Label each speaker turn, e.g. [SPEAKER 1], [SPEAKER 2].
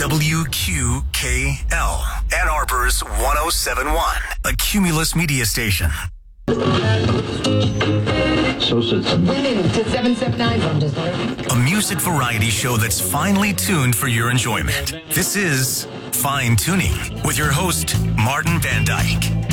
[SPEAKER 1] WQKL, Ann Arbor's 1071, a Cumulus media station.
[SPEAKER 2] So citizen.
[SPEAKER 3] To 779 from Disney.
[SPEAKER 1] A music variety show that's finely tuned for your enjoyment. This is Fine Tuning with your host, Martin Van Dyke.